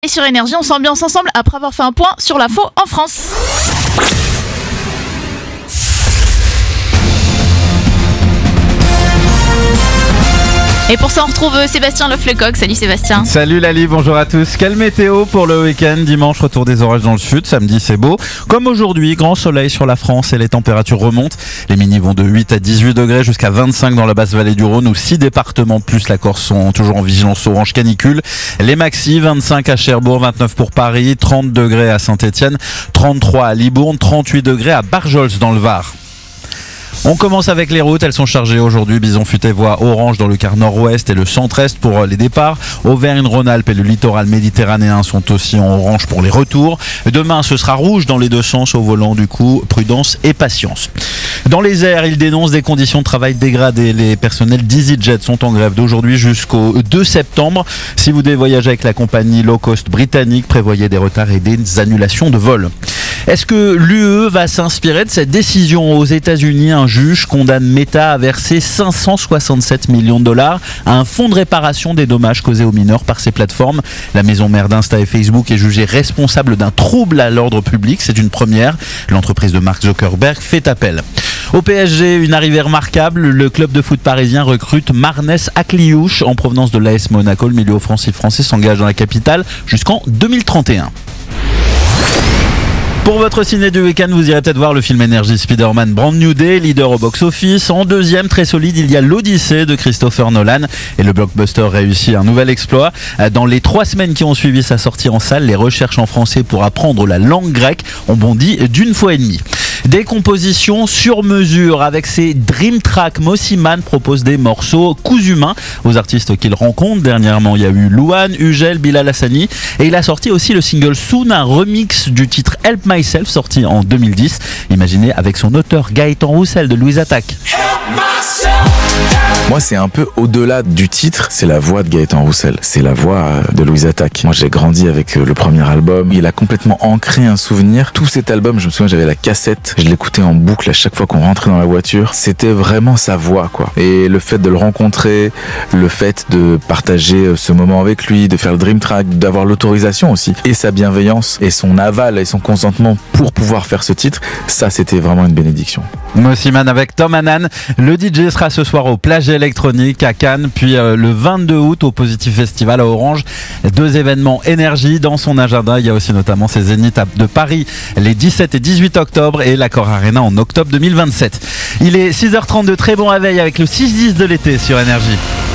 Et sur Énergie, on s'ambiance ensemble après avoir fait un point sur l'info en France. Et pour ça, on retrouve Sébastien Loefflecoq. Salut Sébastien. Salut Lali, bonjour à tous. Quelle météo pour le week-end? Dimanche, retour des orages dans le sud. Samedi, c'est beau. Comme aujourd'hui, grand soleil sur la France et les températures remontent. Les minis vont de 8 à 18 degrés jusqu'à 25 dans la basse vallée du Rhône, où 6 départements plus la Corse sont toujours en vigilance orange canicule. Les maxi, 25 à Cherbourg, 29 pour Paris, 30 degrés à Saint-Etienne, 33 à Libourne, 38 degrés à Barjols dans le Var. On commence avec les routes, elles sont chargées aujourd'hui. Bison-Futé voie orange dans le quart nord-ouest et le centre-est pour les départs. Auvergne-Rhône-Alpes et le littoral méditerranéen sont aussi en orange pour les retours. Demain, ce sera rouge dans les deux sens au volant, du coup, prudence et patience. Dans les airs, ils dénoncent des conditions de travail dégradées. Les personnels d'EasyJet sont en grève d'aujourd'hui jusqu'au 2 septembre. Si vous devez voyager avec la compagnie low cost britannique, prévoyez des retards et des annulations de vol. Est-ce que l'UE va s'inspirer de cette décision? Aux États-Unis, un juge condamne Meta à verser 567 millions de dollars à un fonds de réparation des dommages causés aux mineurs par ces plateformes. La maison mère d'Insta et Facebook est jugée responsable d'un trouble à l'ordre public. C'est une première. L'entreprise de Mark Zuckerberg fait appel. Au PSG, une arrivée remarquable. Le club de foot parisien recrute Marnes Akliouche en provenance de l'AS Monaco. Le milieu offensif français s'engage dans la capitale jusqu'en 2031. Pour votre ciné du week-end, vous irez peut-être voir le film Énergie Spider-Man Brand New Day, leader au box-office. En deuxième, très solide, il y a l'Odyssée de Christopher Nolan. Et le blockbuster réussit un nouvel exploit. Dans les 3 semaines qui ont suivi sa sortie en salle, les recherches en français pour apprendre la langue grecque ont bondi d'une fois et demie. Des compositions sur mesure avec ses Dream Track. Mossiman propose des morceaux cousus main aux artistes qu'il rencontre. Dernièrement, il y a eu Louane, Ugel, Bilal Hassani. Et il a sorti aussi le single Soon, un remix du titre Help Myself sorti en 2010. Imaginez avec son auteur Gaëtan Roussel de Louise Attaque. Moi, c'est un peu au-delà du titre, c'est la voix de Gaëtan Roussel, c'est la voix de Louise Attaque. Moi, j'ai grandi avec le premier album, il a complètement ancré un souvenir. Tout cet album, je me souviens, j'avais la cassette, je l'écoutais en boucle à chaque fois qu'on rentrait dans la voiture. C'était vraiment sa voix, quoi. Et le fait de le rencontrer, le fait de partager ce moment avec lui, de faire le Dream Track, d'avoir l'autorisation aussi, et sa bienveillance, et son aval, et son consentement pour pouvoir faire ce titre, ça, c'était vraiment une bénédiction. Mossiman avec Tom Hanan. Le DJ sera ce soir au Plage électronique à Cannes, puis le 22 août au Positif Festival à Orange. 2 événements énergie dans son agenda. Il y a aussi notamment ses Zénith de Paris les 17 et 18 octobre et l'Accor Arena en octobre 2027. Il est 6h32, très bon réveil avec le 6-10 de l'été sur Énergie.